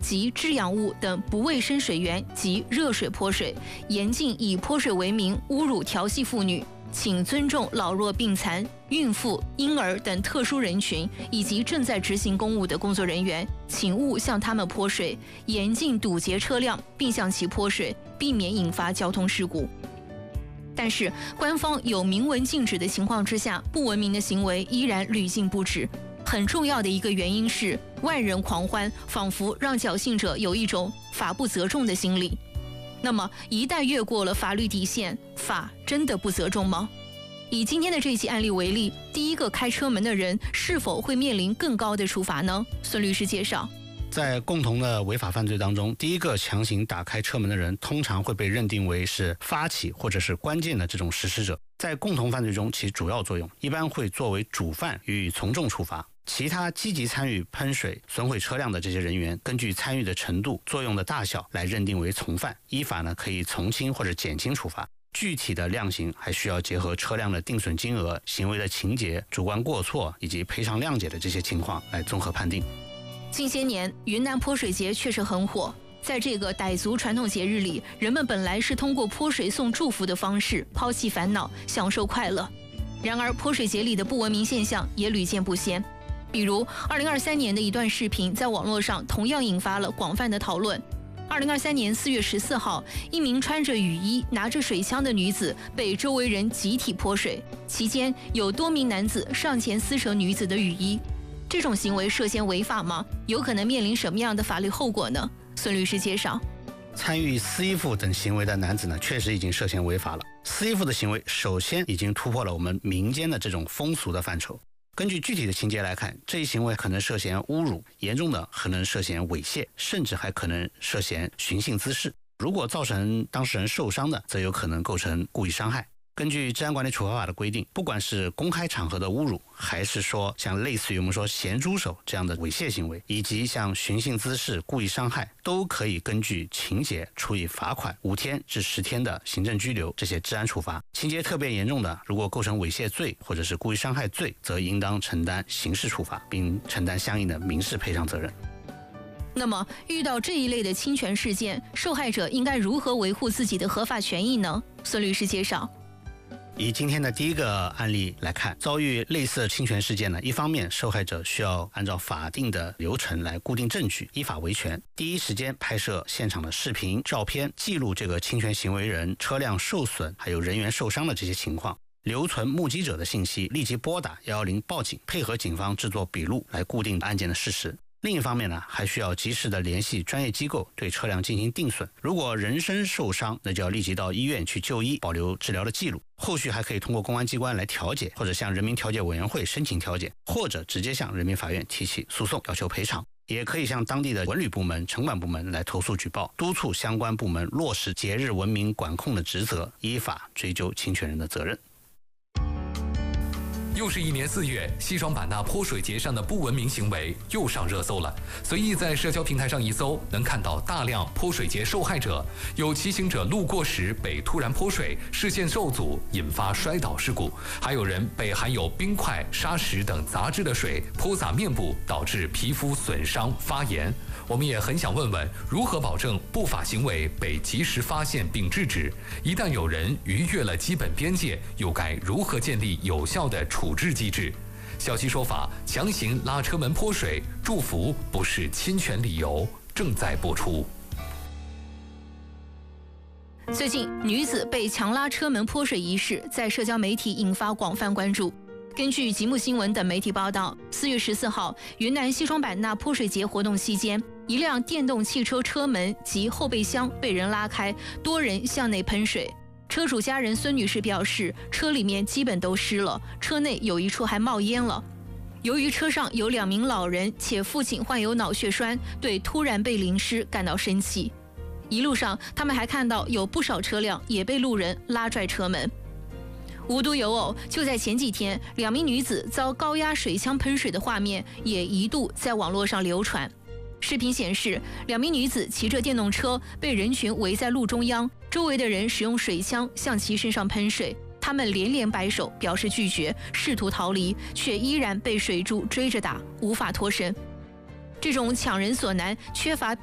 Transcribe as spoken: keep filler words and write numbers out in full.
及制氧物等不卫生水源及热水泼水，严禁以泼水为名侮辱调戏妇女。请尊重老弱病残、孕妇、婴儿等特殊人群，以及正在执行公务的工作人员，请勿向他们泼水，严禁堵截车辆并向其泼水，避免引发交通事故。但是，官方有明文禁止的情况之下，不文明的行为依然屡禁不止。很重要的一个原因是，万人狂欢仿佛让侥幸者有一种法不责众的心理。那么，一旦越过了法律底线，法真的不责众吗？以今天的这起案例为例，第一个开车门的人是否会面临更高的处罚呢？孙律师介绍， 在共同的违法犯罪当中，第一个强行打开车门的人通常会被认定为是发起或者是关键的这种实施者，在共同犯罪中其主要作用一般会作为主犯予以从重处罚。其他积极参与喷水、损毁车辆的这些人员，根据参与的程度、作用的大小来认定为从犯，依法呢可以从轻或者减轻处罚。具体的量刑还需要结合车辆的定损金额、行为的情节、主观过错以及赔偿谅解的这些情况来综合判定。 近些年，云南泼水节确实很火。在这个傣族传统节日里，人们本来是通过泼水送祝福的方式抛弃烦恼，享受快乐。然而，泼水节里的不文明现象也屡见不鲜。比如，二零二三年的一段视频在网络上同样引发了广泛的讨论。二零二三年四月十四号，一名穿着雨衣、拿着水枪的女子被周围人集体泼水，期间有多名男子上前撕扯女子的雨衣。这种行为涉嫌违法吗？有可能面临什么样的法律后果呢？孙律师介绍， 参与撕衣服等行为的男子呢，确实已经涉嫌违法了。撕衣服的行为首先已经突破了我们民间的这种风俗的范畴。根据具体的情节来看，这一行为可能涉嫌侮辱，严重的可能涉嫌猥亵，甚至还可能涉嫌寻衅滋事。如果造成当事人受伤的，则有可能构成故意伤害。根据治安管理处罚法的规定，不管是公开场合的侮辱，还是说像类似于我们说咸猪手这样的猥亵行为，以及像寻衅滋事、故意伤害，都可以根据情节处以罚款五天至十天的行政拘留这些治安处罚。情节特别严重的，如果构成猥亵罪或者是故意伤害罪，则应当承担刑事处罚，并承担相应的民事赔偿责任。 那么，遇到这一类的侵权事件，受害者应该如何维护自己的合法权益呢？孙律师介绍。 以今天的第一个案例来看，遭遇类似的侵权事件呢，一方面受害者需要按照法定的流程来固定证据，依法维权，第一时间拍摄现场的视频、照片，记录这个侵权行为人车辆受损还有人员受伤的这些情况，留存目击者的信息，立即拨打一一零报警，配合警方制作笔录来固定案件的事实。另一方面呢，还需要及时的联系专业机构对车辆进行定损。如果人身受伤，那就要立即到医院去就医，保留治疗的记录。后续还可以通过公安机关来调解，或者向人民调解委员会申请调解，或者直接向人民法院提起诉讼，要求赔偿。也可以向当地的文旅部门、城管部门来投诉举报，督促相关部门落实节日文明管控的职责，依法追究侵权人的责任。 又是一年四月，西双版纳泼水节上的不文明行为又上热搜了。随意在社交平台上一搜，能看到大量泼水节受害者，有骑行者路过时被突然泼水，视线受阻，引发摔倒事故；还有人被含有冰块、沙石等杂质的水泼洒面部，导致皮肤损伤、发炎。我们也很想问问，如何保证不法行为被及时发现并制止？一旦有人逾越了基本边界，又该如何建立有效的处置机制？小七说法，强行拉车门泼水，祝福不是侵权理由，正在播出。 最近，女子被强拉车门泼水一事在社交媒体引发广泛关注。根据极目新闻等媒体报道，四月十四号，云南西双版纳泼水节活动期间，一辆电动汽车车门及后备箱被人拉开，多人向内喷水。车主家人孙女士表示，车里面基本都湿了，车内有一处还冒烟了。由于车上有两名老人，且父亲患有脑血栓，对突然被淋湿感到生气。一路上，他们还看到有不少车辆也被路人拉拽车门。无独有偶，就在前几天，两名女子遭高压水枪喷水的画面也一度在网络上流传。视频显示，两名女子骑着电动车被人群围在路中央，周围的人使用水枪向其身上喷水，他们连连摆手表示拒绝，试图逃离，却依然被水柱追着打，无法脱身。这种强人所难、缺乏